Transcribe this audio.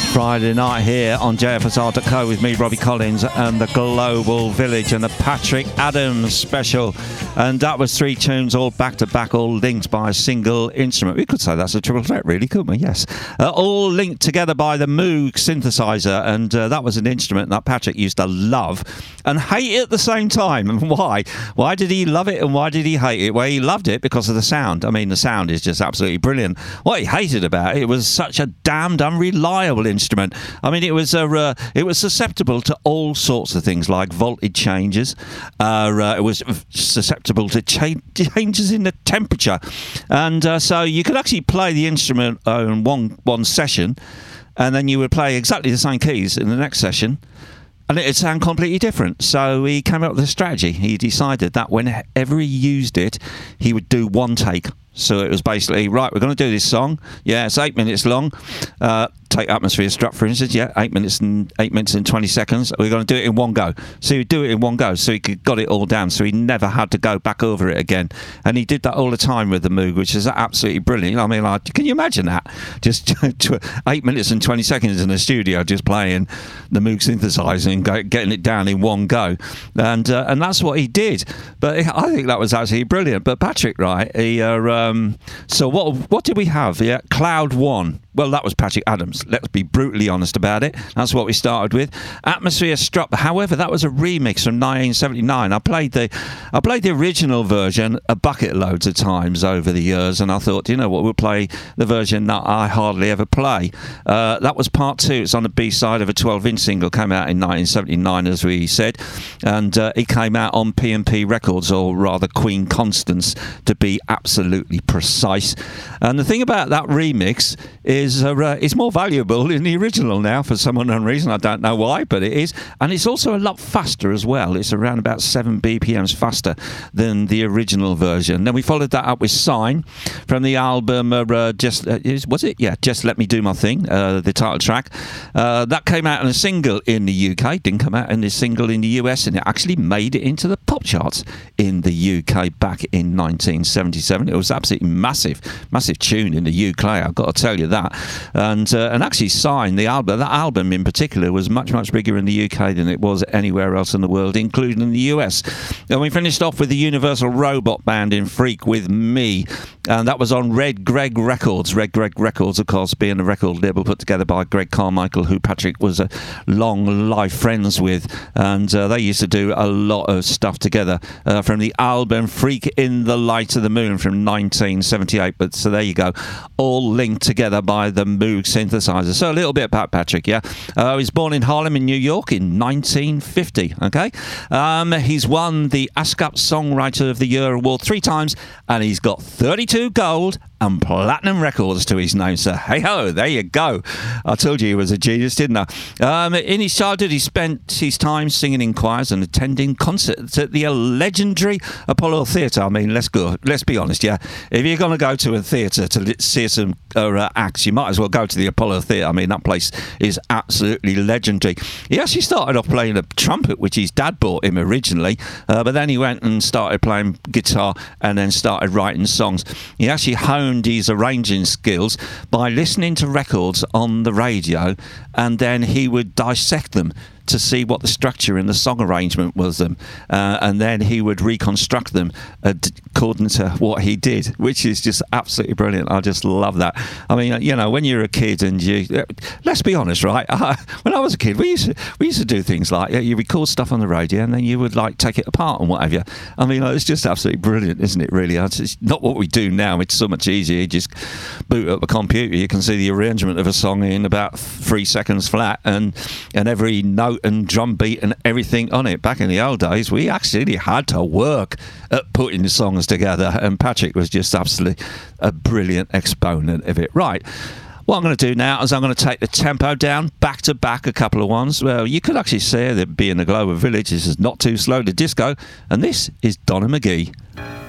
Friday night here on JFSR.co with me, Robbie Collins, and the Global Village and the Patrick Adams special. And that was 3 tunes all back to back, all linked by a single instrument. We could say that's a triple threat, really, couldn't we? Yes. All linked together by the Moog synthesizer. And that was an instrument that Patrick used to love and hate it at the same time. And why? Why did he love it and why did he hate it? Well, he loved it because of the sound. I mean, the sound is just absolutely brilliant. What he hated about it was such a damned unreliable instrument. I mean, it was susceptible to all sorts of things like voltage changes. It was susceptible to changes in the temperature, and so you could actually play the instrument in one session, and then you would play exactly the same keys in the next session, and it'd sound completely different. So he came up with a strategy. He decided that whenever he used it, he would do one take. So it was basically, right, we're going to do this song. Yeah, it's 8 minutes long. Take Atmosphere Struck, for instance. Yeah, 8 minutes and 20 seconds. We're going to do it in one go. So he'd do it in one go, so he got it all down, so he never had to go back over it again. And he did that all the time with the Moog, which is absolutely brilliant. I mean, can you imagine that? Just 8 minutes and 20 seconds in the studio, just playing the Moog synthesizer and getting it down in one go. And that's what he did. But I think that was absolutely brilliant. But Patrick, right, so what did we have? Yeah, Cloud One. Well, that was Patrick Adams. Let's be brutally honest about it. That's what we started with. Atmosphere Struck. However, that was a remix from 1979. I played the original version a bucket loads of times over the years, and I thought, you know what, we'll play the version that I hardly ever play. That was part 2. It's on the B-side of a 12-inch single. Came out in 1979, as we said, and it came out on P&P Records, or rather Queen Constance, to be absolutely precise. And the thing about that remix is it's more valuable than the original now for some unknown reason. I don't know why, but it is. And it's also a lot faster as well. It's around about 7 BPMs faster than the original version. Then we followed that up with Sign from the album Just Let Me Do My Thing, the title track. That came out in a single in the UK, didn't come out in the single in the US, and it actually made it into the pop charts in the UK back in 1977. It was absolutely massive tune in the UK, I've got to tell you that. And actually Sign, that album in particular, was much bigger in the UK than it was anywhere else in the world, including in the US. And we finished off with the Universal Robot Band in Freak With Me, and that was on Red Greg Records. Red Greg Records, of course, being a record label put together by Greg Carmichael, who Patrick was a long life friends with, and they used to do a lot of stuff together from the album Freak in the Light of the Moon from 1978. But so there you go, all linked together by the Moog synthesizer. So a little bit about Patrick, yeah. He was born in Harlem in New York in 1950, okay. He's won the ASCAP Songwriter of the Year award 3 times, and he's got 32 gold and platinum records to his name. So hey ho, there you go. I told you he was a genius, didn't I? In his childhood, he spent his time singing in choirs and attending concerts at the legendary Apollo Theatre. I mean, let's be honest, yeah. If you're going to go to a theatre to see some acts, you might as well go to the Apollo Theatre. I mean, that place is absolutely legendary. He actually started off playing a trumpet, which his dad bought him originally, but then he went and started playing guitar and then started writing songs. He actually honed his arranging skills by listening to records on the radio, and then he would dissect them to see what the structure in the song arrangement was and then he would reconstruct them according to what he did, which is just absolutely brilliant. I just love that. I mean, you know, when you're a kid and let's be honest, right? When I was a kid, we used to do things like you record stuff on the radio and then you would like take it apart and whatever. I mean, it's just absolutely brilliant, isn't it, really? It's not what we do now. It's so much easier. You just boot up a computer, you can see the arrangement of a song in about 3 seconds flat, and every note and drum beat and everything on it. Back in the old days, we actually had to work at putting the songs together, and Patrick was just absolutely a brilliant exponent of it. Right, what I'm going to do now is I'm going to take the tempo down back to back a couple of ones. Well, you could actually say that being the Global Village, this is not too slow to disco, and this is Donna McGee.